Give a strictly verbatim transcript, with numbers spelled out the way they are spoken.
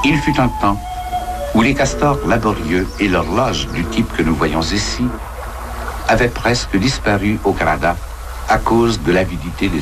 Il fut un temps où les castors laborieux et l'horloge du type que nous voyons ici avaient presque disparu au Canada à cause de l'avidité des